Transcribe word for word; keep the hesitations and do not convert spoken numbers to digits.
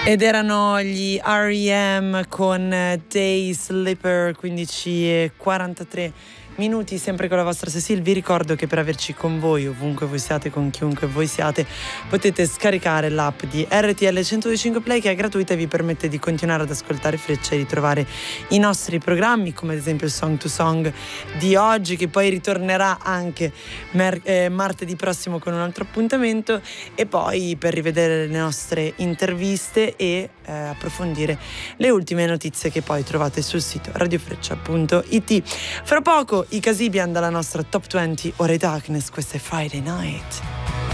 Ed erano gli R E M con Day Slipper, quindici e quarantatré minuti, sempre con la vostra Cecil. Vi ricordo che per averci con voi, ovunque voi siate, con chiunque voi siate, potete scaricare l'app di R T L centodue Play, che è gratuita e vi permette di continuare ad ascoltare Freccia e ritrovare i nostri programmi, come ad esempio il Song to Song di oggi, che poi ritornerà anche mer- eh, martedì prossimo con un altro appuntamento, e poi per rivedere le nostre interviste e eh, approfondire le ultime notizie che poi trovate sul sito radiofreccia punto it. Fra poco i Casibian dalla nostra Top venti, ora i Darkness, questa è Friday Night.